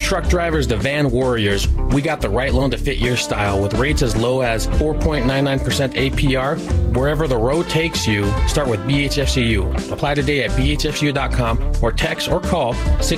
truck drivers to van warriors, we got the right loan to fit your style with rates as low as 4.99% APR. Wherever the road takes you, start with BHFCU. Apply today at bhfcu.com or text or call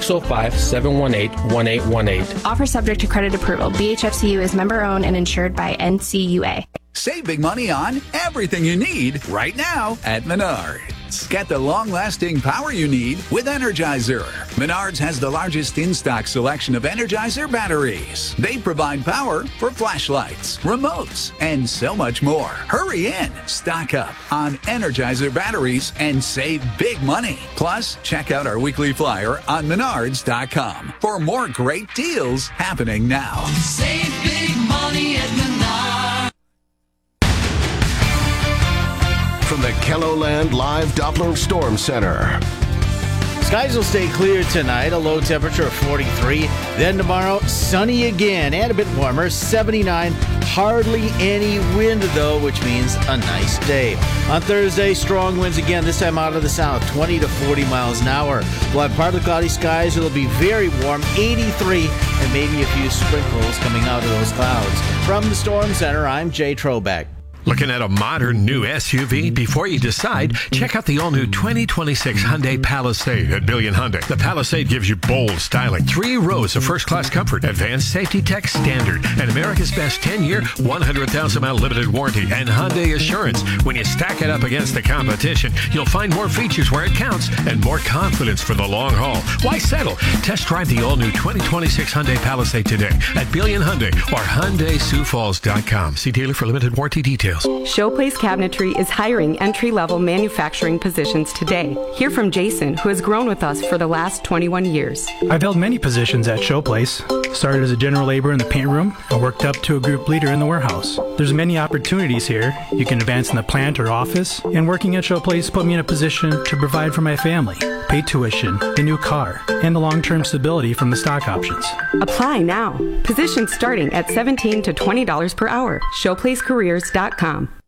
605-718-1818. Offer subject to credit approval. BHFCU is member owned and insured by NCUA. Save big money on everything you need right now at Menards. Get the long-lasting power you need with Energizer. Menards has the largest in-stock selection of Energizer batteries. They provide power for flashlights, remotes, and so much more. Hurry in, stock up on Energizer batteries and save big money. Plus, check out our weekly flyer on Menards.com for more great deals happening now. Save big money at Menards. From the KELOLAND Live Doppler Storm Center. Skies will stay clear tonight, a low temperature of 43. Then tomorrow, sunny again and a bit warmer, 79. Hardly any wind, though, which means a nice day. On Thursday, strong winds again, this time out of the south, 20 to 40 miles an hour. We'll have partly cloudy skies. It'll be very warm, 83, and maybe a few sprinkles coming out of those clouds. From the Storm Center, I'm Jay Trobeck. Looking at a modern new SUV? Before you decide, check out the all-new 2026 Hyundai Palisade at Billion Hyundai. The Palisade gives you bold styling, 3 rows of first-class comfort, advanced safety tech standard, and America's best 10-year, 100,000-mile limited warranty, and Hyundai Assurance. When you stack it up against the competition, you'll find more features where it counts and more confidence for the long haul. Why settle? Test drive the all-new 2026 Hyundai Palisade today at Billion Hyundai or HyundaiSiouxFalls.com. See dealer for limited warranty details. Showplace Cabinetry is hiring entry-level manufacturing positions today. Hear from Jason, who has grown with us for the last 21 years. I've held many positions at Showplace. Started as a general laborer in the paint room and worked up to a group leader in the warehouse. There's many opportunities here. You can advance in the plant or office, and working at Showplace put me in a position to provide for my family, pay tuition, the new car, and the long-term stability from the stock options. Apply now. Positions starting at $17 to $20 per hour. Showplacecareers.com.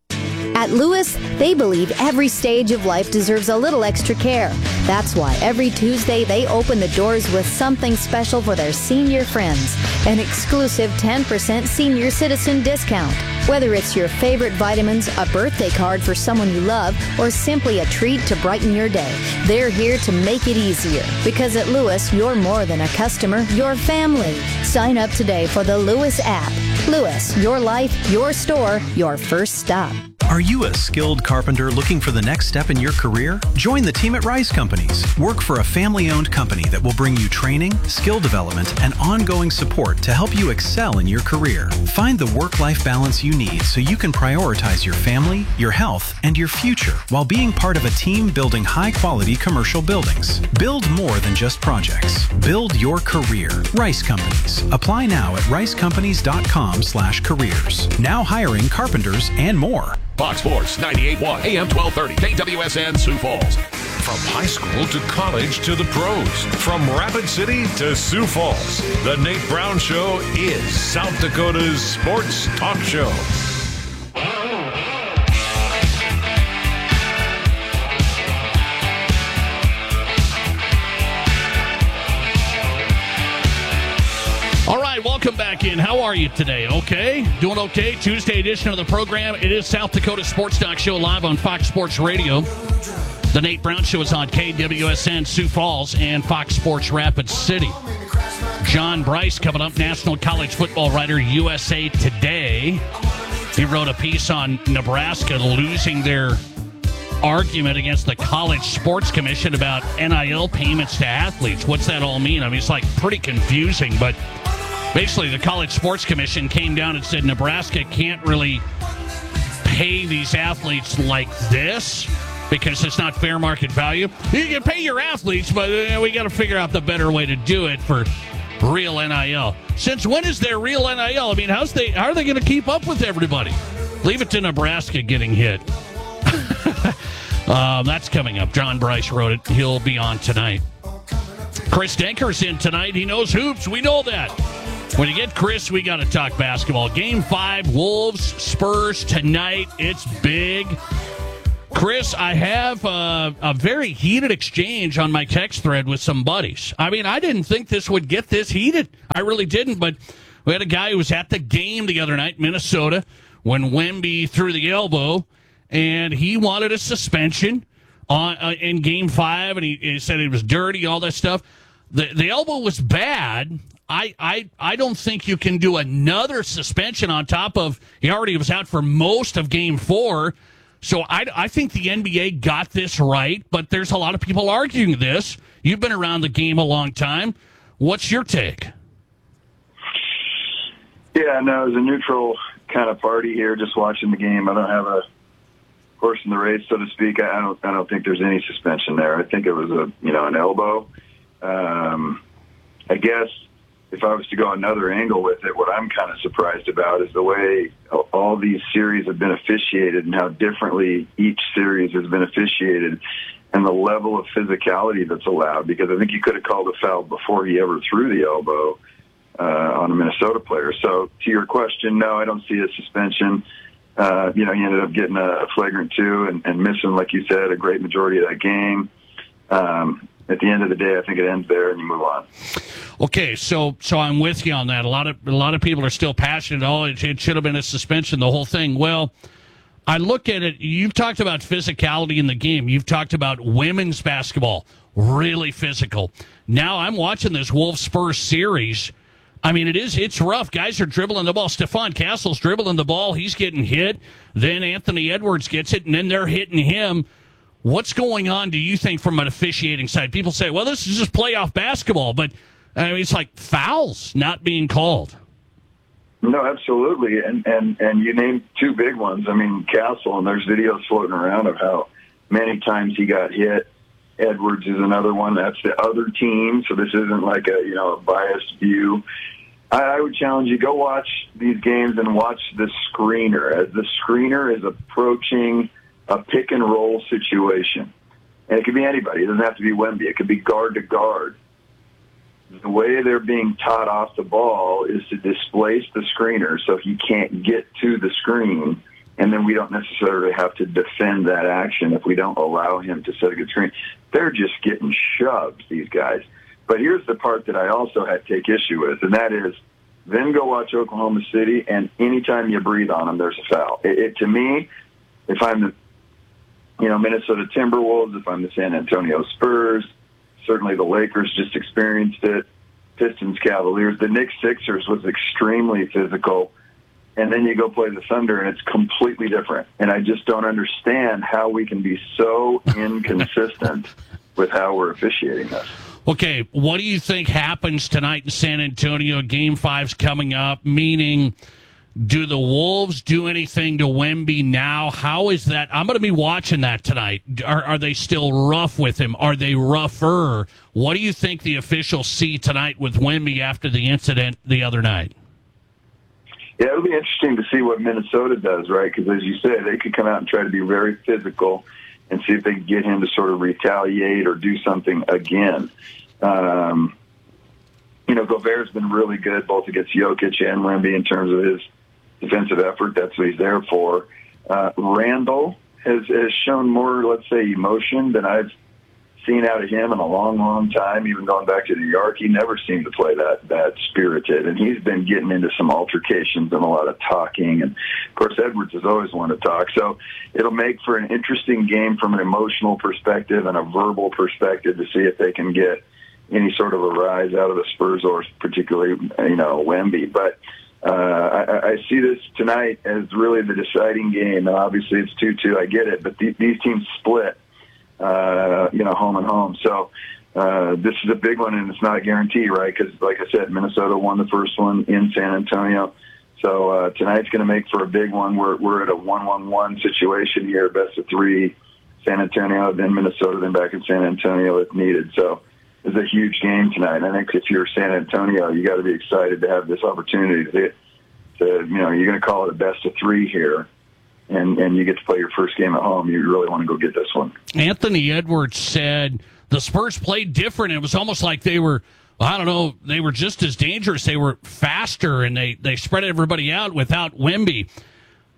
At Lewis, they believe every stage of life deserves a little extra care. That's why every Tuesday they open the doors with something special for their senior friends. An exclusive 10% senior citizen discount. Whether it's your favorite vitamins, a birthday card for someone you love, or simply a treat to brighten your day, they're here to make it easier. Because at Lewis, you're more than a customer, you're family. Sign up today for the Lewis app. Lewis, your life, your store, your first stop. Are you a skilled carpenter looking for the next step in your career? Join the team at Rice Companies. Work for a family-owned company that will bring you training, skill development, and ongoing support to help you excel in your career. Find the work-life balance you need so you can prioritize your family, your health, and your future while being part of a team building high-quality commercial buildings. Build more than just projects. Build your career. Rice Companies. Apply now at ricecompanies.com/careers. Now hiring carpenters and more. Fox Sports 98.1 AM 1230 KWSN Sioux Falls. From high school to college to the pros, from Rapid City to Sioux Falls, the Nate Brown Show is South Dakota's sports talk show. All right, welcome back in. How are you today? Okay? Doing okay? Tuesday edition of the program. It is South Dakota Sports Talk Show live on Fox Sports Radio. The Nate Brown Show is on KWSN Sioux Falls and Fox Sports Rapid City. John Bryce coming up, national college football writer, USA Today. He wrote a piece on Nebraska losing their argument against the College Sports Commission about NIL payments to athletes. What's that all mean? I mean, it's like pretty confusing, but basically the College Sports Commission came down and said Nebraska can't really pay these athletes like this because it's not fair market value. You can pay your athletes, but we got to figure out the better way to do it for real NIL. Since when is there real NIL? I mean, how are they going to keep up with everybody? Leave it to Nebraska getting hit. That's coming up. John Bryce wrote it. He'll be on tonight. Chris Denker's in tonight. He knows hoops. We know that. When you get Chris, we got to talk basketball. Game 5, Wolves, Spurs tonight. It's big. Chris, I have a very heated exchange on my text thread with some buddies. I mean, I didn't think this would get this heated. I really didn't, but we had a guy who was at the game the other night, Minnesota, when Wemby threw the elbow, and he wanted a suspension in Game 5, and he said it was dirty, all that stuff. The elbow was bad. I don't think you can do another suspension on top of he already was out for most of Game 4. So I think the NBA got this right, but there's a lot of people arguing this. You've been around the game a long time. What's your take? Yeah, no, as a neutral kind of party here, just watching the game, I don't have a horse in the race, so to speak. I don't think there's any suspension there. I think it was an elbow. I guess if I was to go another angle with it, what I'm kind of surprised about is the way all these series have been officiated and how differently each series has been officiated and the level of physicality that's allowed, because I think you could have called a foul before he ever threw the elbow on a Minnesota player. So to your question, no, I don't see a suspension. He ended up getting a flagrant 2 and missing, like you said, a great majority of that game. At the end of the day, I think it ends there and you move on. Okay, so I'm with you on that. A lot of people are still passionate. Oh, it should have been a suspension, the whole thing. Well, I look at it. You've talked about physicality in the game. You've talked about women's basketball, really physical. Now I'm watching this Wolves-Spurs series. I mean, it's rough. Guys are dribbling the ball. Stephon Castle's dribbling the ball. He's getting hit. Then Anthony Edwards gets it, and then they're hitting him. What's going on, do you think, from an officiating side? People say, well, this is just playoff basketball, but I mean, it's like fouls not being called. No, absolutely. And you named 2 big ones. I mean, Castle, and there's videos floating around of how many times he got hit. Edwards is another one. That's the other team, so this isn't like a biased view. I would challenge you, go watch these games and watch the screener. As the screener is approaching a pick and roll situation. And it could be anybody. It doesn't have to be Wemby. It could be guard to guard. The way they're being taught off the ball is to displace the screener so he can't get to the screen, and then we don't necessarily have to defend that action if we don't allow him to set a good screen. They're just getting shoved, these guys. But here's the part that I also had to take issue with, and that is then go watch Oklahoma City, and anytime you breathe on them, there's a foul. To me, if I'm the Minnesota Timberwolves, if I'm the San Antonio Spurs, certainly the Lakers just experienced it, Pistons, Cavaliers. The Knicks Sixers was extremely physical, and then you go play the Thunder, and it's completely different. And I just don't understand how we can be so inconsistent with how we're officiating this. Okay, what do you think happens tonight in San Antonio? Game 5's coming up, meaning do the Wolves do anything to Wemby now? How is that? I'm going to be watching that tonight. Are they still rough with him? Are they rougher? What do you think the officials see tonight with Wemby after the incident the other night? Yeah, it'll be interesting to see what Minnesota does, right? Because as you said, they could come out and try to be very physical and see if they can get him to sort of retaliate or do something again. Gobert's been really good both against Jokic and Wemby in terms of his defensive effort. That's what he's there for. Randall has shown more, let's say, emotion than I've seen out of him in a long, long time. Even going back to New York, he never seemed to play that spirited, and he's been getting into some altercations and a lot of talking. And of course, Edwards has always wanted to talk, so it'll make for an interesting game from an emotional perspective and a verbal perspective to see if they can get any sort of a rise out of the Spurs or particularly, Wemby. But I see this tonight as really the deciding game. And obviously it's 2-2. I get it, but these teams split, home and home. So this is a big one, and it's not a guarantee, right? Because, like I said, Minnesota won the first one in San Antonio. So tonight's going to make for a big one. We're at a 1-1-1 situation here, best of 3, San Antonio, then Minnesota, then back in San Antonio if needed. So it's a huge game tonight. I think if you're San Antonio, you got to be excited to have this opportunity to you're going to call it a best of 3 here, and you get to play your first game at home. You really want to go get this one. Anthony Edwards said the Spurs played different. It was almost like they were, they were just as dangerous. They were faster, and they spread everybody out without Wemby.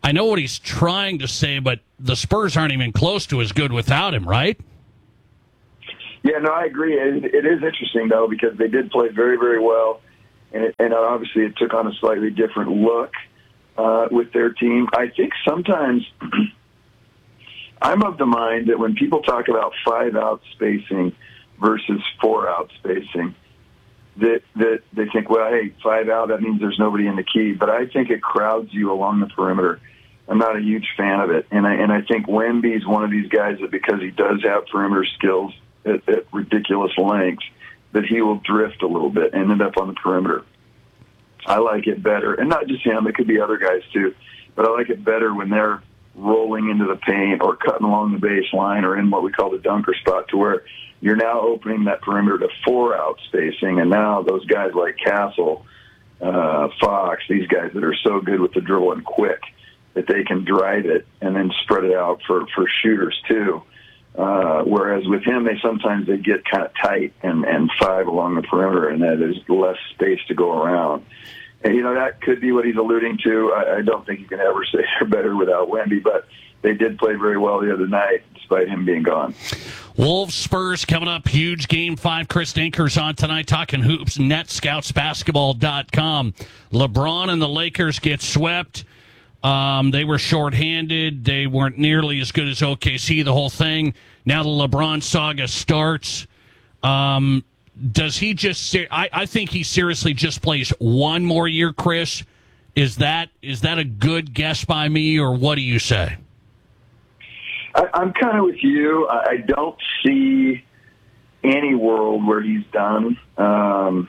I know what he's trying to say, but the Spurs aren't even close to as good without him, right? Yeah, no, I agree. It is interesting, though, because they did play very, very well, and obviously it took on a slightly different look with their team. I think sometimes I'm of the mind that when people talk about 5-out spacing versus 4-out spacing, that they think, well, hey, 5-out, that means there's nobody in the key. But I think it crowds you along the perimeter. I'm not a huge fan of it. And I think Wemby's one of these guys that because he does have perimeter skills at ridiculous lengths, that he will drift a little bit and end up on the perimeter. I like it better. And not just him, it could be other guys too. But I like it better when they're rolling into the paint or cutting along the baseline or in what we call the dunker spot, to where you're now opening that perimeter to 4-out spacing. And now those guys like Castle, Fox, these guys that are so good with the dribble and quick, that they can drive it and then spread it out for shooters too. Whereas with him, sometimes they get kind of tight and 5 along the perimeter, and that is less space to go around. And, that could be what he's alluding to. I don't think you can ever say they're better without Wemby, but they did play very well the other night, despite him being gone. Wolves Spurs coming up, huge Game 5. Chris Dinker's on tonight talking hoops, netscoutsbasketball.com. LeBron and the Lakers get swept. They were shorthanded. They weren't nearly as good as OKC, the whole thing. Now the LeBron saga starts. Does he just I think he seriously just plays one more year, Chris. Is that a good guess by me, or what do you say? I'm kind of with you. I don't see any world where he's done. And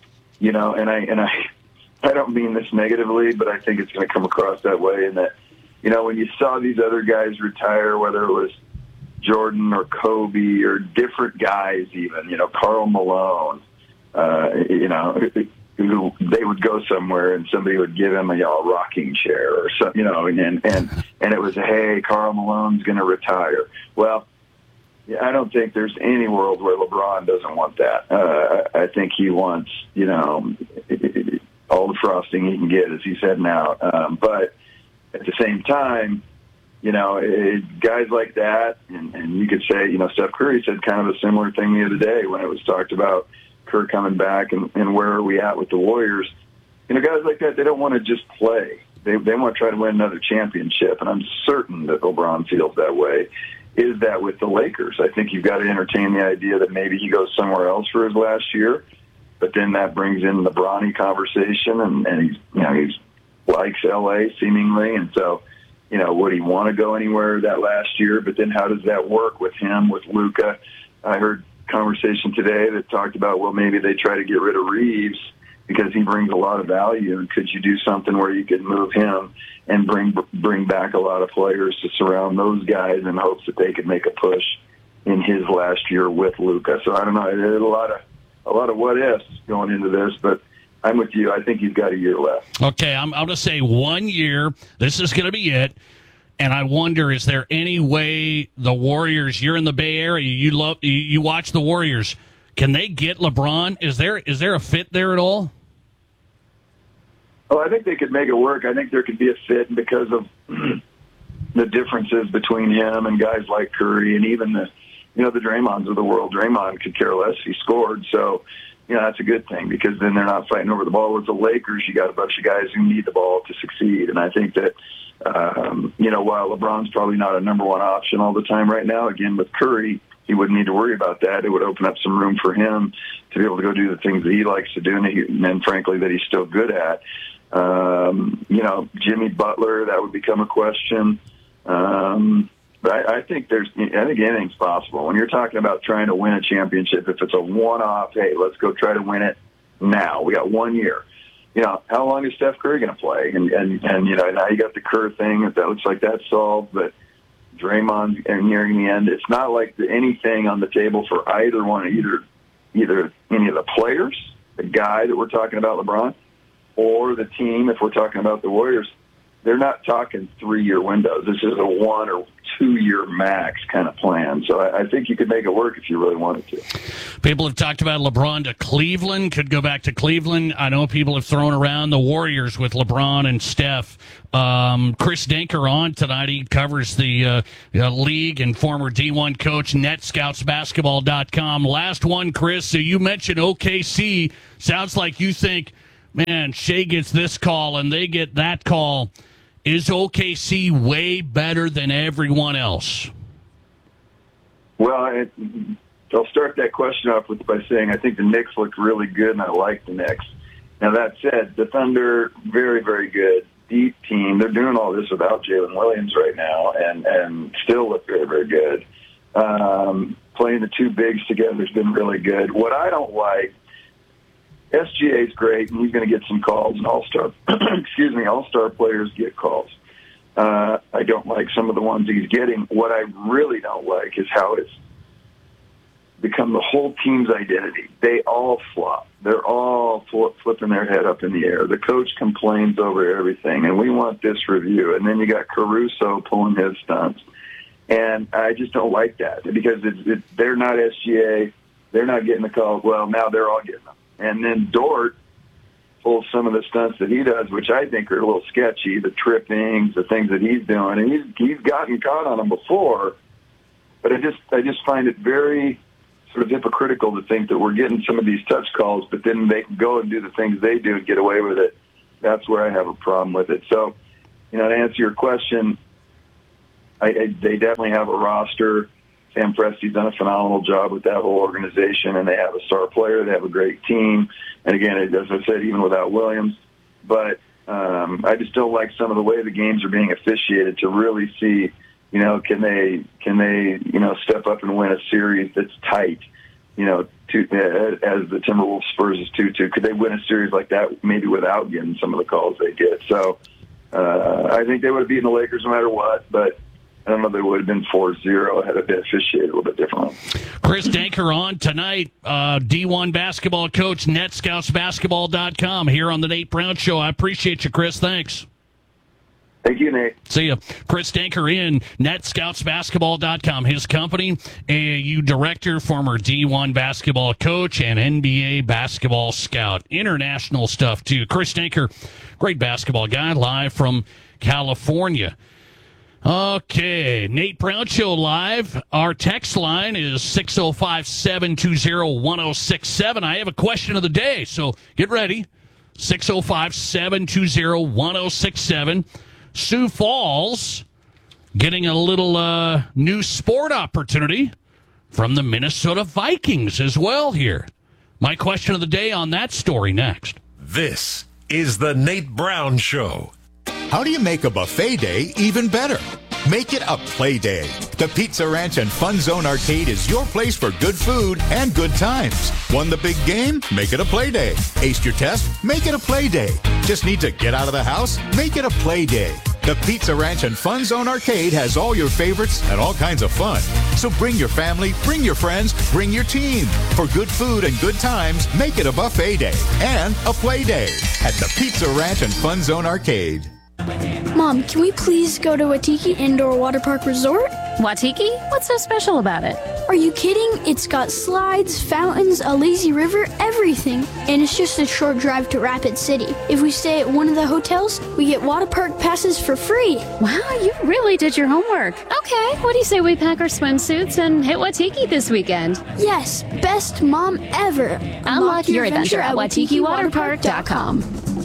I don't mean this negatively, but I think it's going to come across that way. In that, when you saw these other guys retire, whether it was Jordan or Kobe or different guys, even Karl Malone, who they would go somewhere and somebody would give him a rocking chair or something, and it was, hey, Karl Malone's going to retire. Well, I don't think there's any world where LeBron doesn't want that. I think he wants, all the frosting he can get as he's heading out. But at the same time, guys like that, and you could say, Steph Curry said kind of a similar thing the other day when it was talked about Kerr coming back and where are we at with the Warriors. Guys like that, they don't want to just play. They want to try to win another championship, and I'm certain that LeBron feels that way. Is that with the Lakers? I think you've got to entertain the idea that maybe he goes somewhere else for his last year, but then that brings in the Bronny conversation, and he's likes L.A. seemingly, and so would he want to go anywhere that last year? But then how does that work with him, with Luka? I heard conversation today that talked about, well, maybe they try to get rid of Reeves because he brings a lot of value, and could you do something where you could move him and bring back a lot of players to surround those guys in hopes that they could make a push in his last year with Luka? So I don't know. There's a lot of what ifs going into this, but I'm with you. I think he's got a year left. Okay, I'm going to say 1 year. This is going to be it. And I wonder, is there any way the Warriors? You're in the Bay Area. You watch the Warriors. Can they get LeBron? Is there a fit there at all? Oh, I think they could make it work. I think there could be a fit because of the differences between him and guys like Curry, and even the Draymonds of the world. Draymond could care less if he scored, so that's a good thing because then they're not fighting over the ball. With the Lakers, you got a bunch of guys who need the ball to succeed, and I think that while LeBron's probably not a number one option all the time right now, again with Curry, he wouldn't need to worry about that. It would open up some room for him to be able to go do the things that he likes to do, and frankly that he's still good at. Jimmy Butler, that would become a question. But I think anything's possible. When you're talking about trying to win a championship, if it's a one-off, hey, let's go try to win it now. We got 1 year. How long is Steph Curry going to play? And now you got the Kerr thing. That looks like that's solved, but Draymond nearing the end. It's not like anything on the table for either one, either any of the players, the guy that we're talking about, LeBron, or the team, if we're talking about the Warriors. they're not talking 3-year windows. This is a 1 or 2 year max kind of plan. So I think you could make it work if you really wanted to. People have talked about LeBron to Cleveland, could go back to Cleveland. I know people have thrown around the Warriors with LeBron and Steph. Chris Denker on tonight. He covers the league and former D1 coach, NetScoutsBasketball.com. Last one, Chris. So you mentioned OKC. Sounds like you think, man, Shea gets this call and they get that call. Is OKC way better than everyone else? Well, I'll start that question off by saying I think the Knicks look really good, and I like the Knicks. Now, that said, the Thunder, very, very good, deep team. They're doing all this without Jalen Williams right now and still look very, very good. Playing the two bigs together has been really good. What I don't like, SGA is great, and he's going to get some calls, and all-star players get calls. I don't like some of the ones he's getting. What I really don't like is how it's become the whole team's identity. They all flop. They're all flipping their head up in the air. The coach complains over everything, and we want this review. And then you got Caruso pulling his stunts. And I just don't like that because they're not SGA. They're not getting the calls. Well, now they're all getting them. And then Dort pulls some of the stunts that he does, which I think are a little sketchy, the trippings, the things that he's doing. And he's gotten caught on them before. But I just find it very sort of hypocritical to think that we're getting some of these touch calls, but then they can go and do the things they do and get away with it. That's where I have a problem with it. So, to answer your question, they definitely have a roster. Sam Presti's done a phenomenal job with that whole organization, and they have a star player. They have a great team. And again, as I said, even without Williams. But I just don't like some of the way the games are being officiated to really see, can they step up and win a series that's tight, as the Timberwolves Spurs is 2-2. Could they win a series like that maybe without getting some of the calls they get? So I think they would have beaten the Lakers no matter what, but I don't know if they would have been 4-0 had it been officiated a little bit differently. Chris Denker on tonight, D1 basketball coach, NetScoutsBasketball.com here on the Nate Brown Show. I appreciate you, Chris. Thanks. Thank you, Nate. See ya. Chris Denker in NetScoutsBasketball.com. His company, AAU director, former D1 basketball coach, and NBA basketball scout. International stuff, too. Chris Denker, great basketball guy, live from California. Okay, Nate Brown Show live. Our text line is 605-720-1067. I have a question of the day, so get ready. 605-720-1067. Sioux Falls getting a little new sport opportunity from the Minnesota Vikings as well here. My question of the day on that story next. This is the Nate Brown Show. How do you make a buffet day even better? Make it a play day. The Pizza Ranch and Fun Zone Arcade is your place for good food and good times. Won the big game? Make it a play day. Aced your test? Make it a play day. Just need to get out of the house? Make it a play day. The Pizza Ranch and Fun Zone Arcade has all your favorites and all kinds of fun. So bring your family, bring your friends, bring your team. For good food and good times, make it a buffet day and a play day at the Pizza Ranch and Fun Zone Arcade. Mom, can we please go to Waitiki Indoor Water Park Resort? Waitiki? What's so special about it? Are you kidding? It's got slides, fountains, a lazy river, everything. And it's just a short drive to Rapid City. If we stay at one of the hotels, we get water park passes for free. Wow, you really did your homework. Okay, what do you say we pack our swimsuits and hit Waitiki this weekend? Yes, best mom ever. Unlock your adventure at WaitikiWaterPark.com.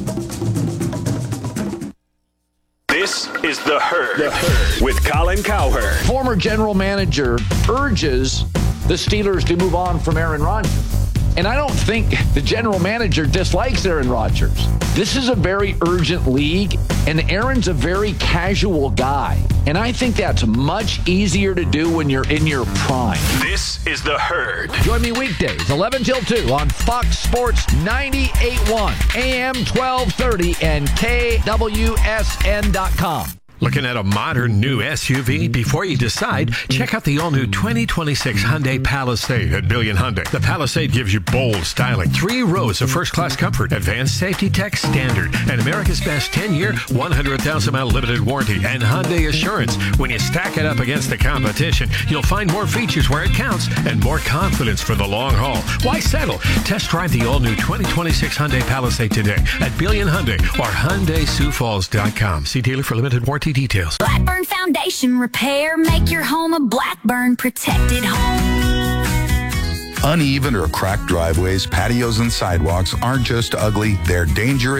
This is The Herd with Colin Cowherd. Former general manager urges the Steelers to move on from Aaron Rodgers. And I don't think the general manager dislikes Aaron Rodgers. This is a very urgent league, and Aaron's a very casual guy. And I think that's much easier to do when you're in your prime. This is The Herd. Join me weekdays, 11 till 2 on Fox Sports 98.1, AM 1230, and KWSN.com. Looking at a modern new SUV? Before you decide, check out the all-new 2026 Hyundai Palisade at Billion Hyundai. The Palisade gives you bold styling, 3 rows of first-class comfort, advanced safety tech standard, and America's best 10-year, 100,000-mile limited warranty, and Hyundai Assurance. When you stack it up against the competition, you'll find more features where it counts and more confidence for the long haul. Why settle? Test drive the all-new 2026 Hyundai Palisade today at Billion Hyundai or HyundaiSiouxFalls.com. See dealer for limited warranty details. Blackburn Foundation Repair. Make your home a Blackburn protected home. Uneven or cracked driveways, patios, and sidewalks aren't just ugly, they're dangerous.